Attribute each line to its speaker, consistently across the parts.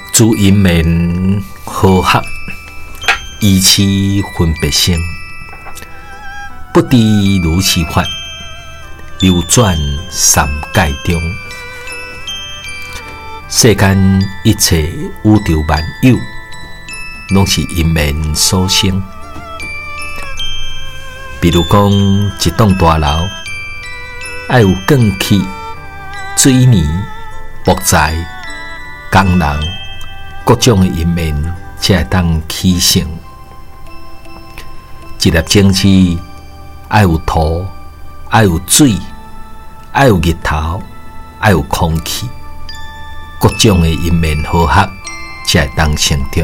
Speaker 1: 自因缘和合，依此分别生，不知如是法，流转三界中。世间一切宇宙万有，拢是因缘所生。比如讲，一栋大楼，要有光气、水泥、木材、工人，各种的因缘才会当起成。一粒种子要有土，要有水，要有日头，要有空气，各种的因缘和合才会当成长。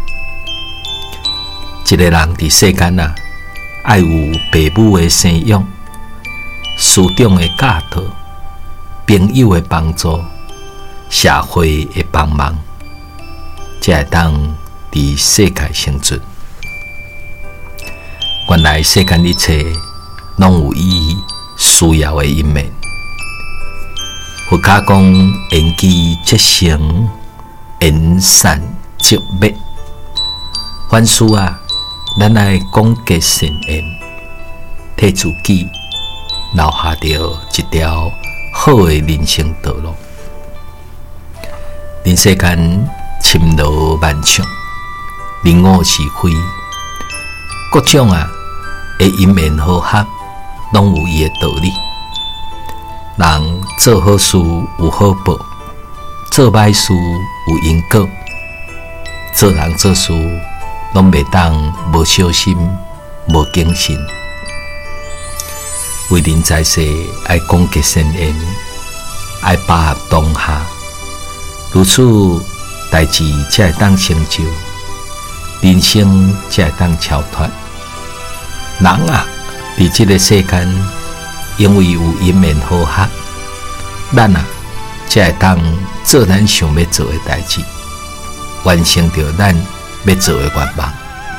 Speaker 1: 一个人伫世间啊，要有父母的生养、师长的教导、朋友的帮助、社会的帮忙，才会当伫世界生存。原来世间一切拢有伊需要的因缘。佛家讲缘起即成，缘散即灭。凡事啊，咱爱广结善缘，替自己留下着一条好的人生道路。人世间侵罗万象，人我是非，各种的因缘和合，拢有伊的道理。人做好事有好报，做歹事有因果。做人做事，拢袂当无小心、无谨慎。为人在世，爱广结善缘，爱把握当下，如此代志才会当成就，人生才会当超脱。人啊，伫这个世间，因为有因缘和合，咱啊才会当做咱想要做的代志，完成着咱要做的愿望。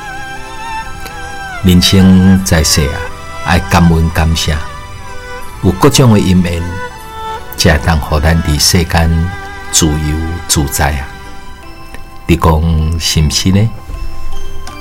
Speaker 1: 人生在世啊，爱感恩感谢，有各种的因缘，才会当互咱伫世间自由自在啊！你讲是毋是呢？